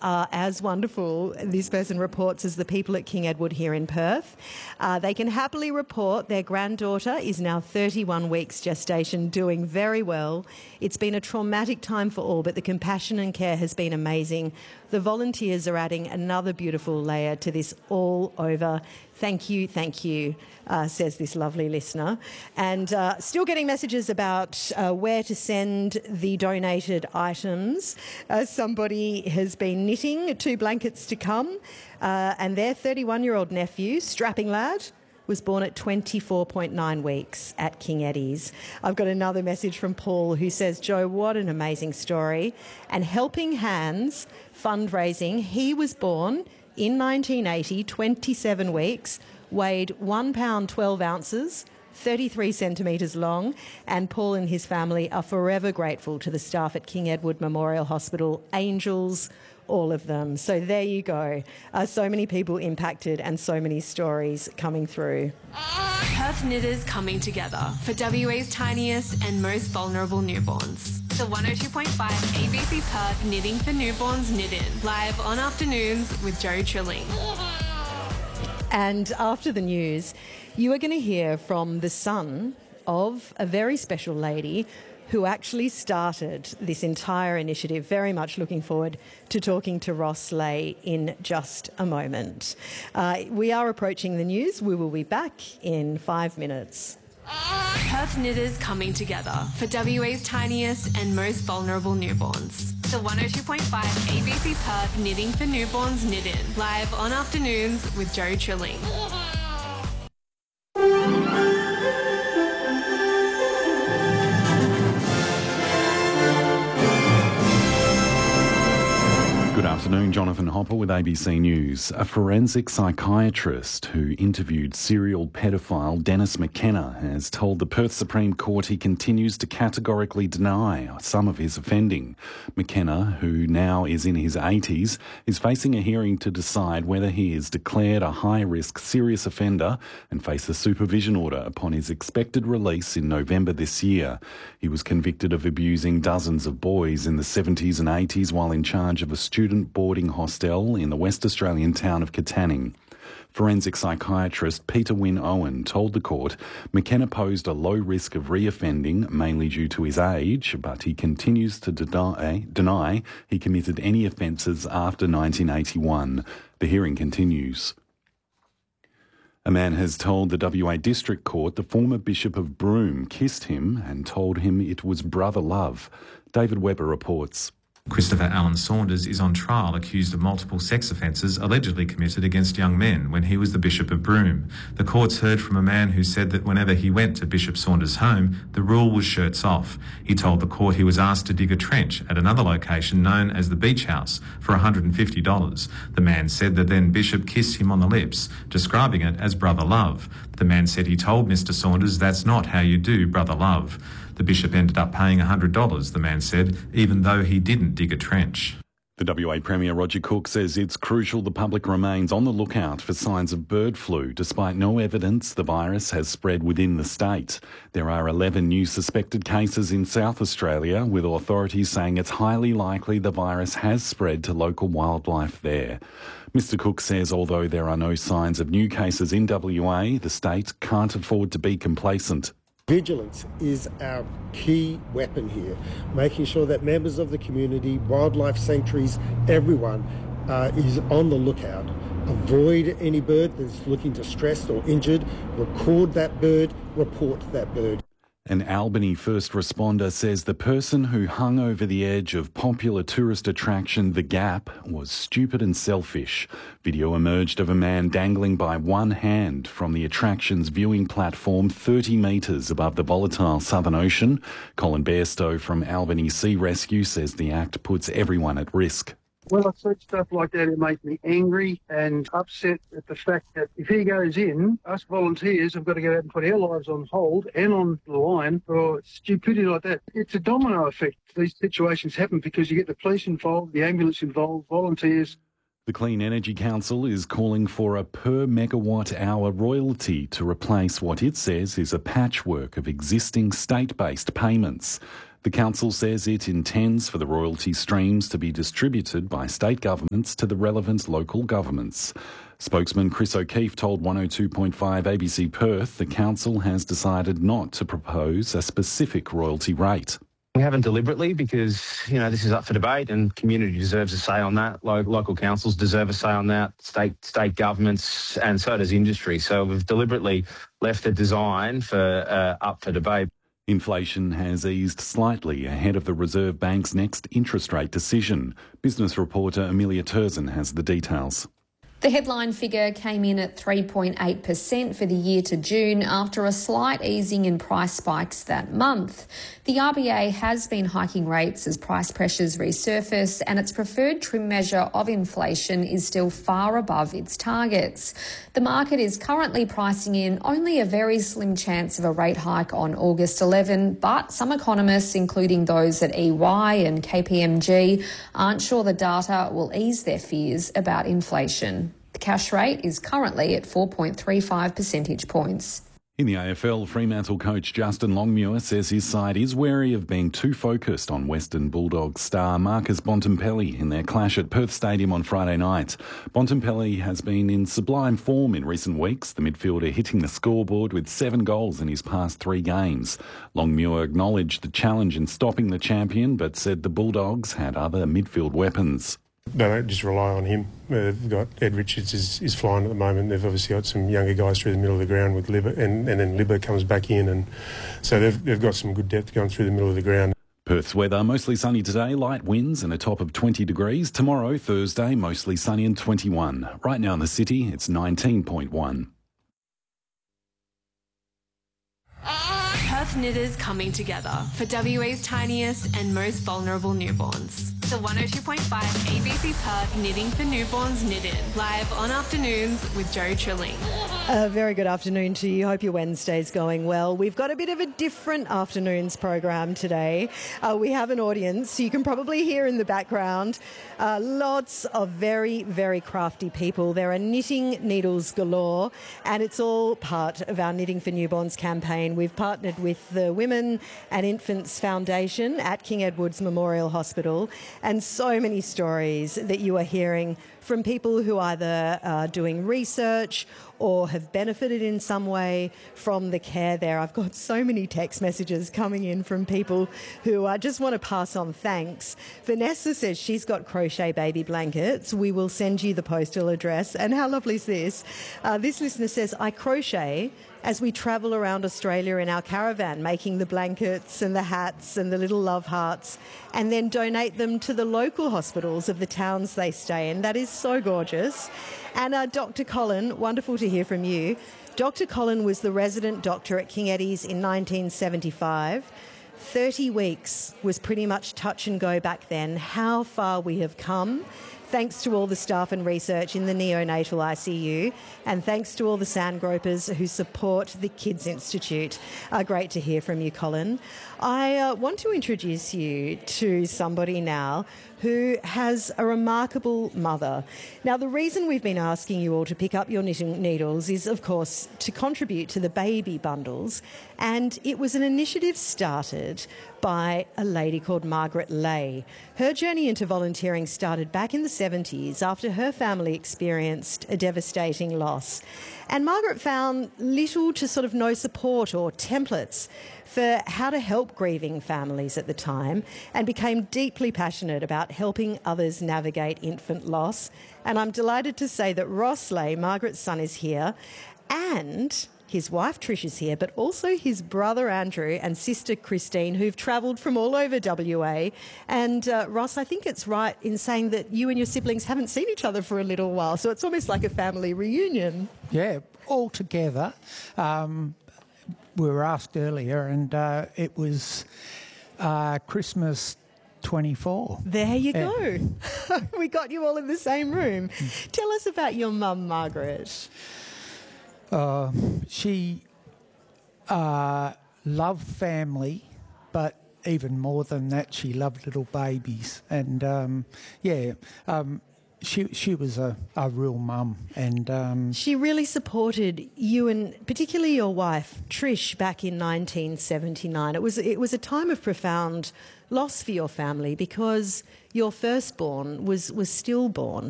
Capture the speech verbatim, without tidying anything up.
are as wonderful, this person reports, as the people at King Edward here in Perth. Uh, they can happily report their granddaughter is now thirty-one weeks gestation, doing very well. It's been a traumatic time for all, but the compassion and care has been amazing. The volunteers are adding another beautiful layer to this all over. Thank you, thank you, uh, says this lovely listener. And uh, still getting messages about uh, where to send the donated items. Uh, somebody has been knitting two blankets to come, uh, and their thirty-one-year-old nephew, strapping lad, was born at twenty-four point nine weeks at King Eddie's. I've got another message from Paul who says, Joe, what an amazing story. And Helping Hands fundraising, he was born in nineteen eighty, twenty-seven weeks, weighed one pound twelve ounces, thirty-three centimetres long, and Paul and his family are forever grateful to the staff at King Edward Memorial Hospital, angels, all of them. So there you go. Uh, so many people impacted and so many stories coming through. Perth knitters coming together for W A's tiniest and most vulnerable newborns. The one oh two point five A B C Perth Knitting for Newborns Knit In, live on afternoons with Joe Trilling. And after the news, you are going to hear from the son of a very special lady who actually started this entire initiative. Very much looking forward to talking to Ross Lay in just a moment. Uh, we are approaching the news. We will be back in five minutes. Perth knitters coming together for W A's tiniest and most vulnerable newborns. The one oh two point five A B C Perth Knitting for Newborns Knit In, live on afternoons with Joe Trilling. Good afternoon, Jonathan Hopper with A B C News. A forensic psychiatrist who interviewed serial paedophile Dennis McKenna has told the Perth Supreme Court he continues to categorically deny some of his offending. McKenna, who now is in his eighties, is facing a hearing to decide whether he is declared a high-risk serious offender and face a supervision order upon his expected release in November this year. He was convicted of abusing dozens of boys in the seventies and eighties while in charge of a student boarding hostel in the West Australian town of Katanning. Forensic psychiatrist Peter Wynne Owen told the court McKenna posed a low risk of reoffending, mainly due to his age, but he continues to deny, deny he committed any offences after nineteen eighty-one. The hearing continues. A man has told the W A District Court the former Bishop of Broome kissed him and told him it was brother love. David Webber reports. Christopher Allen Saunders is on trial accused of multiple sex offences allegedly committed against young men when he was the Bishop of Broome. The courts heard from a man who said that whenever he went to Bishop Saunders' home, the rule was shirts off. He told the court he was asked to dig a trench at another location known as the Beach House for one hundred fifty dollars. The man said that then Bishop kissed him on the lips, describing it as brother love. The man said he told Mister Saunders that's not how you do brother love. The bishop ended up paying one hundred dollars, the man said, even though he didn't dig a trench. The W A Premier Roger Cook says it's crucial the public remains on the lookout for signs of bird flu, despite no evidence the virus has spread within the state. There are eleven new suspected cases in South Australia, with authorities saying it's highly likely the virus has spread to local wildlife there. Mister Cook says although there are no signs of new cases in W A, the state can't afford to be complacent. Vigilance is our key weapon here, making sure that members of the community, wildlife sanctuaries, everyone uh, is on the lookout. Avoid any bird that's looking distressed or injured. Record that bird, report that bird. An Albany first responder says the person who hung over the edge of popular tourist attraction The Gap was stupid and selfish. Video emerged of a man dangling by one hand from the attraction's viewing platform thirty metres above the volatile Southern Ocean. Colin Bairstow from Albany Sea Rescue says the act puts everyone at risk. When I see stuff like that, it makes me angry and upset at the fact that if he goes in, us volunteers have got to go out and put our lives on hold and on the line for stupidity like that. It's a domino effect. These situations happen because you get the police involved, the ambulance involved, volunteers. The Clean Energy Council is calling for a per megawatt hour royalty to replace what it says is a patchwork of existing state-based payments. The council says it intends for the royalty streams to be distributed by state governments to the relevant local governments. Spokesman Chris O'Keefe told one oh two point five A B C Perth the council has decided not to propose a specific royalty rate. We haven't deliberately because, you know, this is up for debate and community deserves a say on that. Lo- local councils deserve a say on that, state state governments, and so does industry. So we've deliberately left the design for uh, up for debate. Inflation has eased slightly ahead of the Reserve Bank's next interest rate decision. Business reporter Amelia Turzen has the details. The headline figure came in at three point eight percent for the year to June after a slight easing in price spikes that month. The R B A has been hiking rates as price pressures resurface, and its preferred trim measure of inflation is still far above its targets. The market is currently pricing in only a very slim chance of a rate hike on August eleventh, but some economists, including those at E Y and K P M G, aren't sure the data will ease their fears about inflation. The cash rate is currently at four point three five percentage points. In the A F L, Fremantle coach Justin Longmuir says his side is wary of being too focused on Western Bulldogs star Marcus Bontempelli in their clash at Perth Stadium on Friday night. Bontempelli has been in sublime form in recent weeks, the midfielder hitting the scoreboard with seven goals in his past three games. Longmuir acknowledged the challenge in stopping the champion, but said the Bulldogs had other midfield weapons. They don't just rely on him. Uh, they've got Ed Richards is, is flying at the moment. They've obviously got some younger guys through the middle of the ground with Libba, and, and then Libba comes back in, and so they've they've got some good depth going through the middle of the ground. Perth's weather, mostly sunny today, light winds and a top of twenty degrees. Tomorrow, Thursday, mostly sunny and twenty-one. Right now in the city, it's nineteen point one. Perth knitters coming together for W A's tiniest and most vulnerable newborns. The one oh two point five A B C Perth Knitting for Newborns Knit In, live on afternoons with Joe Trilling. A very good afternoon to you. Hope your Wednesday's going well. We've got a bit of a different afternoons program today. Uh, we have an audience. You can probably hear in the background uh, lots of very, very crafty people. There are knitting needles galore, and it's all part of our Knitting for Newborns campaign. We've partnered with the Women and Infants Foundation at King Edward's Memorial Hospital, and so many stories that you are hearing from people who either are doing research or have benefited in some way from the care there. I've got so many text messages coming in from people who uh, just want to pass on thanks. Vanessa says she's got crochet baby blankets. We will send you the postal address. And how lovely is this? Uh, this listener says, I crochet as we travel around Australia in our caravan, making the blankets and the hats and the little love hearts, and then donate them to the local hospitals of the towns they stay in. That is so gorgeous. And uh, Doctor Colin, wonderful to hear from you. Doctor Colin was the resident doctor at King Eddie's in nineteen seventy-five. thirty weeks was pretty much touch and go back then. How far we have come. Thanks to all the staff and research in the neonatal I C U, and thanks to all the Sandgropers who support the Kids Institute. Uh, great to hear from you, Colin. I uh, want to introduce you to somebody now who has a remarkable mother. Now, the reason we've been asking you all to pick up your knitting needles is, of course, to contribute to the baby bundles, and it was an initiative started by a lady called Margaret Lay. Her journey into volunteering started back in the seventies after her family experienced a devastating loss. And Margaret found little to sort of no support or templates for how to help grieving families at the time, and became deeply passionate about helping others navigate infant loss. And I'm delighted to say that Ross Lay, Margaret's son, is here, and his wife Trish is here, but also his brother Andrew and sister Christine, who've travelled from all over W A. And uh, Ross, I think it's right in saying that you and your siblings haven't seen each other for a little while, so it's almost like a family reunion. Yeah, all together. Um, we were asked earlier, and uh, it was uh, Christmas twenty-four. There you yeah. go. We got you all in the same room. Tell us about your mum, Margaret. Uh, she uh, loved family, but even more than that, she loved little babies. And, um, yeah, um, she she was a, a real mum, and um, she really supported you and particularly your wife Trish back in nineteen seventy-nine. It was it was a time of profound loss for your family because your firstborn was was stillborn.